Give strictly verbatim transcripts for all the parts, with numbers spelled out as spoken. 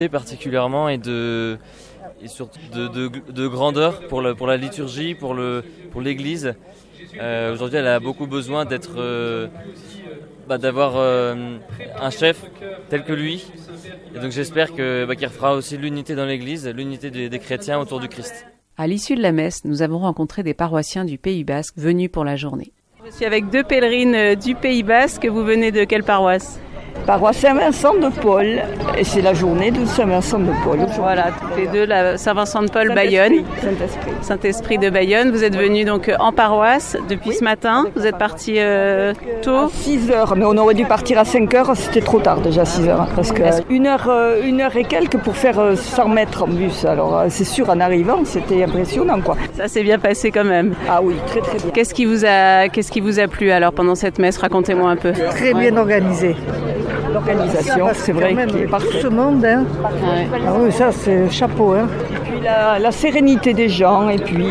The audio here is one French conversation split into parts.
particulièrement et de et surtout de, de, de grandeur pour, le, pour la liturgie, pour, le, pour l'Église. Euh, aujourd'hui, elle a beaucoup besoin d'être, euh, bah, d'avoir euh, un chef tel que lui. Et donc j'espère que, bah, qu'il refera aussi l'unité dans l'Église, l'unité des, des chrétiens autour du Christ. À l'issue de la messe, nous avons rencontré des paroissiens du Pays Basque venus pour la journée. Je suis avec deux pèlerines du Pays Basque. Vous venez de quelle paroisse ? Paroisse Saint-Vincent de Paul, et c'est la journée de Saint-Vincent de Paul. Voilà, toutes les deux, la Saint-Vincent de Paul, Bayonne. Saint-Esprit. Saint-Esprit de Bayonne. Vous êtes venus donc en paroisse depuis oui. ce matin. Vous êtes partis euh, tôt. À six heures, mais on aurait dû partir à cinq heures, c'était trop tard déjà, six heures. Parce que une heure, euh, une heure et quelques pour faire euh, cent mètres en bus. Alors euh, c'est sûr, en arrivant, c'était impressionnant, quoi. Ça s'est bien passé quand même. Ah oui, très très bien. Qu'est-ce qui vous a, qu'est-ce qui vous a plu alors pendant cette messe ? Racontez-moi un peu. Très bien organisé. L'organisation, c'est vrai qu'il est parfait. Tout ce monde, hein. Ouais. Ah oui, ça c'est chapeau, hein. Et puis la, la sérénité des gens, et puis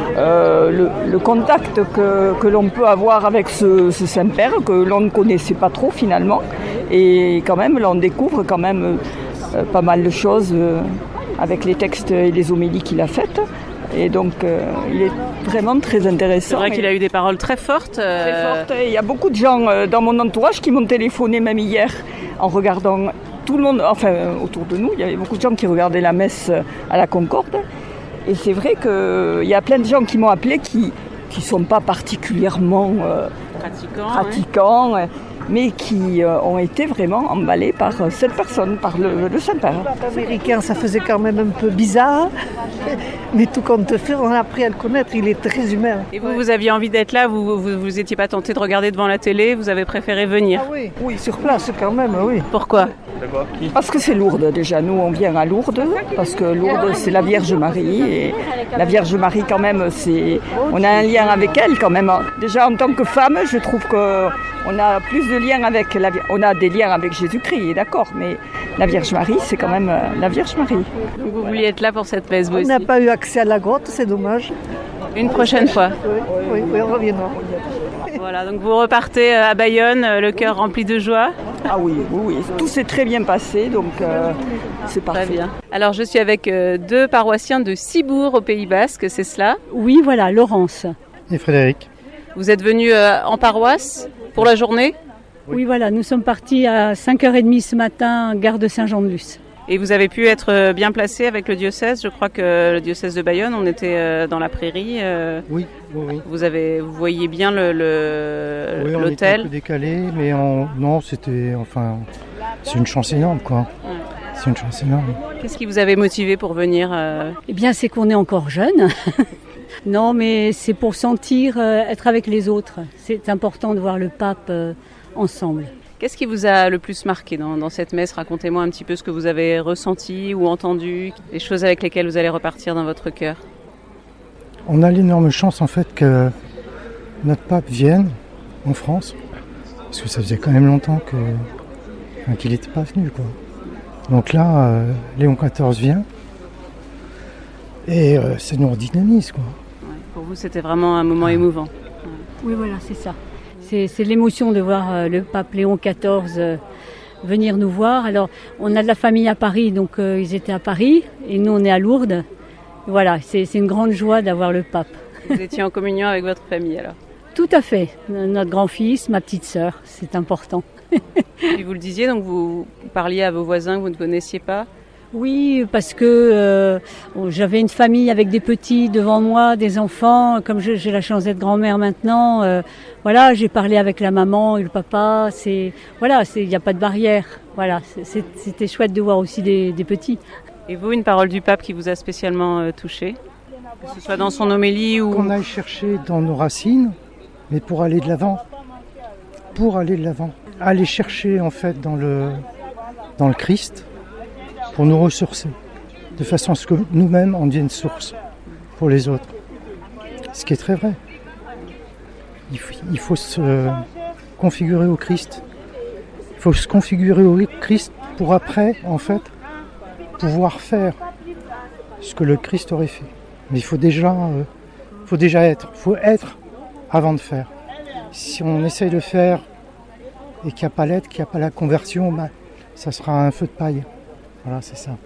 euh, le, le contact que, que l'on peut avoir avec ce, ce Saint-Père, que l'on ne connaissait pas trop finalement. Et quand même, là on découvre quand même euh, pas mal de choses euh, avec les textes et les homélies qu'il a faites. Et donc, euh, il est vraiment très intéressant. C'est vrai qu'il a eu des paroles très fortes. Euh... Très fortes. Il y a beaucoup de gens euh, dans mon entourage qui m'ont téléphoné même hier en regardant tout le monde, enfin autour de nous, il y avait beaucoup de gens qui regardaient la messe à la Concorde. Et c'est vrai qu'il y a plein de gens qui m'ont appelé qui qui sont pas particulièrement euh, pratiquants, pratiquants ouais. mais qui euh, ont été vraiment emballés par euh, cette personne, par le, le Saint-Père. Américain, ça faisait quand même un peu bizarre, mais tout compte fait, on a appris à le connaître, il est très humain. Et vous, vous aviez envie d'être là, vous vous, vous étiez pas tenté de regarder devant la télé, vous avez préféré venir ? Ah oui, oui, sur place quand même, oui. Pourquoi ? Parce que c'est Lourdes déjà, nous on vient à Lourdes, parce que Lourdes c'est la Vierge Marie, et la Vierge Marie quand même, c'est, on a un lien avec elle quand même. Déjà en tant que femme, je trouve qu'on a plus de liens avec la, on a des liens avec Jésus-Christ, d'accord, mais la Vierge Marie c'est quand même la Vierge Marie. Vous vouliez être là pour cette messe, vous aussi ? On n'a pas eu accès à la grotte, c'est dommage. Une prochaine fois. Oui, oui, oui, on reviendra. Voilà, donc vous repartez à Bayonne, le cœur rempli de joie. Ah oui, oui, oui, tout s'est très bien passé, donc euh, c'est parfait. Très bien. Alors je suis avec euh, deux paroissiens de Cibourg au Pays Basque, c'est cela ? Oui, voilà, Laurence. Et Frédéric. Vous êtes venus euh, en paroisse pour la journée ? Oui. oui, voilà, nous sommes partis à cinq heures trente ce matin, gare de Saint-Jean-de-Luz. Et vous avez pu être bien placé avec le diocèse. Je crois que le diocèse de Bayonne, on était dans la prairie. Oui, oui, oui. Vous avez, vous voyez bien le, le oui, l'hôtel. On était un peu décalé, mais on, non, c'était, enfin, c'est une chance énorme, quoi. Ouais. C'est une chance énorme. Qu'est-ce qui vous avait motivé pour venir euh... Eh bien, c'est qu'on est encore jeune. Non, mais c'est pour sentir euh, être avec les autres. C'est important de voir le pape euh, ensemble. Qu'est-ce qui vous a le plus marqué dans, dans cette messe ? Racontez-moi un petit peu ce que vous avez ressenti ou entendu, les choses avec lesquelles vous allez repartir dans votre cœur. On a l'énorme chance en fait que notre pape vienne en France, parce que ça faisait quand même longtemps que, enfin, qu'il n'était pas venu, quoi. Donc là, euh, Léon quatorze vient et euh, ça nous redynamise, quoi. Ouais, pour vous, c'était vraiment un moment ah. émouvant. Ouais. Oui, voilà, c'est ça. C'est, c'est l'émotion de voir euh, le pape Léon quatorze euh, venir nous voir. Alors, on a de la famille à Paris, donc euh, ils étaient à Paris, et nous, on est à Lourdes. Voilà, c'est, c'est une grande joie d'avoir le pape. Vous étiez en communion avec votre famille, alors ? Tout à fait. Notre grand-fils, ma petite sœur, c'est important. Et vous le disiez, donc vous parliez à vos voisins que vous ne connaissiez pas ? Oui, parce que euh, j'avais une famille avec des petits devant moi, des enfants. Comme je, j'ai la chance d'être grand-mère maintenant, euh, voilà, j'ai parlé avec la maman et le papa. C'est voilà, c'est il n'y a pas de barrière. Voilà, c'est, c'est, c'était chouette de voir aussi des, des petits. Et vous, une parole du pape qui vous a spécialement euh, touché, que ce soit dans son homélie ou qu'on aille chercher dans nos racines, mais pour aller de l'avant, pour aller de l'avant, aller chercher en fait dans le dans le Christ. Pour nous ressourcer, de façon à ce que nous-mêmes on devienne source pour les autres. Ce qui est très vrai. Il faut, il faut se configurer au Christ. Il faut se configurer au Christ pour après, en fait, pouvoir faire ce que le Christ aurait fait. Mais il faut déjà, euh, faut déjà être. Il faut être avant de faire. Si on essaye de faire et qu'il n'y a pas l'être, qu'il n'y a pas la conversion, ben, ça sera un feu de paille. Voilà, c'est ça.